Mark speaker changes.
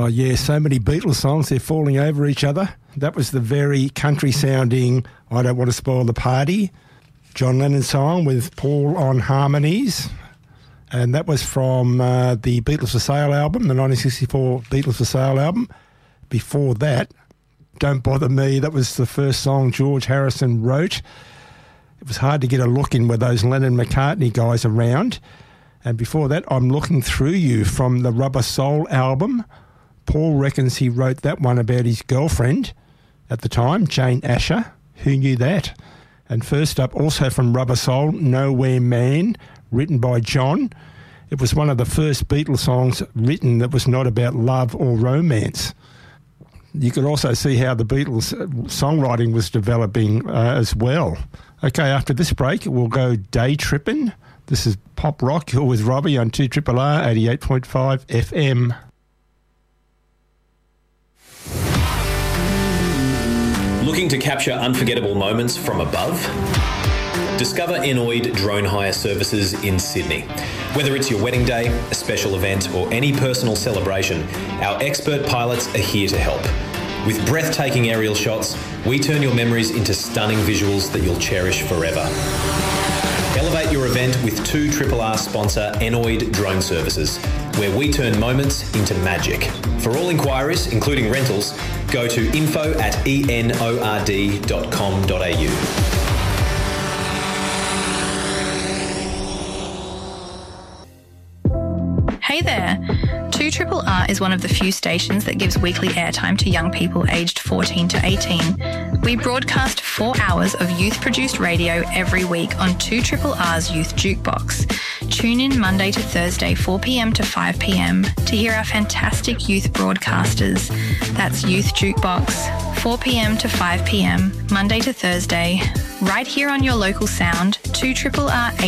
Speaker 1: Oh, yeah, so many Beatles songs, they're falling over each other. That was the very country-sounding I Don't Want to Spoil the Party, John Lennon song with Paul on harmonies. And that was from the Beatles for Sale album, the 1964 Beatles for Sale album. Before that, Don't Bother Me, that was the first song George Harrison wrote. It was hard to get a look in with those Lennon-McCartney guys around. And before that, I'm Looking Through You from the Rubber Soul album. Paul reckons he wrote that one about his girlfriend at the time, Jane Asher. Who knew that? And first up, also from Rubber Soul, Nowhere Man, written by John. It was one of the first Beatles songs written that was not about love or romance. You could also see how the Beatles songwriting was developing as well. Okay, after this break, we'll go day tripping. This is Pop Rock. You're with Robbie on 2RRR 88.5 FM.
Speaker 2: Looking to capture unforgettable moments from above? Discover Enoid Drone Hire Services in Sydney. Whether it's your wedding day, a special event, or any personal celebration, our expert pilots are here to help. With breathtaking aerial shots, we turn your memories into stunning visuals that you'll cherish forever. Elevate your event with 2RRR sponsor Enoid Drone Services, where we turn moments into magic. For all inquiries, including rentals, go to info@enord.com.au.
Speaker 3: Hey there! 2RRR is one of the few stations that gives weekly airtime to young people aged 14 to 18. We broadcast 4 hours of youth-produced radio every week on 2RRR's Youth Jukebox. Tune in Monday to Thursday, 4 p.m. to 5 p.m. to hear our fantastic youth broadcasters. That's Youth Jukebox, 4 p.m. to 5 p.m, Monday to Thursday, right here on your local sound, 2RRR